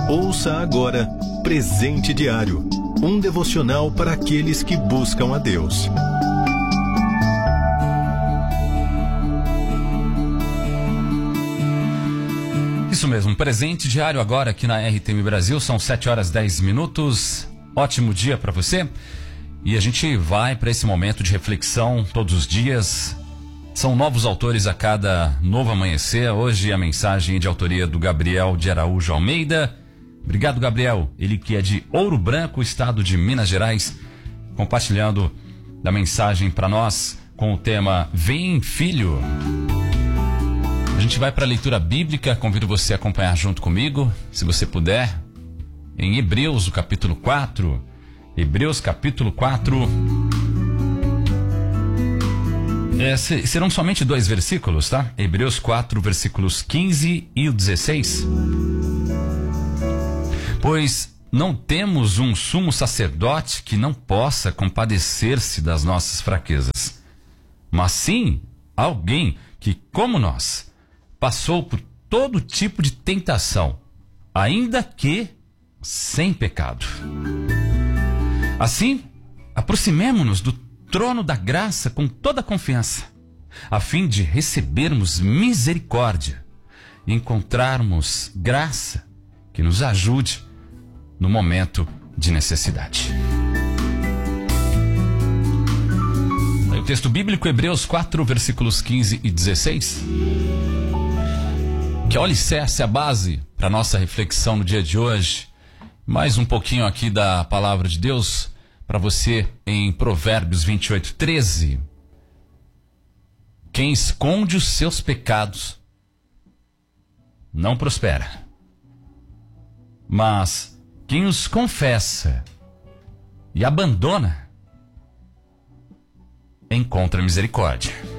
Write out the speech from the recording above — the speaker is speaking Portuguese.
Ouça agora Presente Diário, um devocional para aqueles que buscam a Deus. Isso mesmo, Presente Diário agora aqui na RTM Brasil, são 7h10. Ótimo dia para você. E a gente vai para esse momento de reflexão todos os dias. São novos autores a cada novo amanhecer. Hoje a mensagem é de autoria do Gabriel de Araújo Almeida. Obrigado, Gabriel. Ele que é de Ouro Branco, estado de Minas Gerais, compartilhando da mensagem para nós com o tema Vem Filho. A gente vai para a leitura bíblica. Convido você a acompanhar junto comigo, se você puder, em Hebreus, o capítulo 4. Hebreus, capítulo 4. Serão somente 2 versículos, tá? Hebreus 4, versículos 15 e o 16. Pois não temos um sumo sacerdote que não possa compadecer-se das nossas fraquezas, mas sim alguém que, como nós, passou por todo tipo de tentação, ainda que sem pecado. Assim, aproximemo-nos do trono da graça com toda a confiança, a fim de recebermos misericórdia e encontrarmos graça que nos ajude no momento de necessidade. Aí o texto bíblico, Hebreus 4, versículos 15 e 16, que é o alicerce, a base para a nossa reflexão no dia de hoje. Mais um pouquinho aqui da palavra de Deus para você em Provérbios 28, 13. Quem esconde os seus pecados não prospera, mas quem os confessa e abandona encontra misericórdia.